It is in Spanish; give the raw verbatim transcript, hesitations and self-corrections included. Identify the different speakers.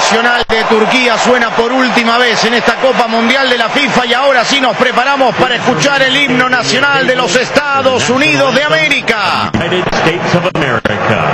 Speaker 1: nacional de Turquía suena por última vez en esta Copa Mundial de la FIFA y ahora sí nos preparamos para escuchar el himno nacional de los Estados Unidos de América.
Speaker 2: United States of America.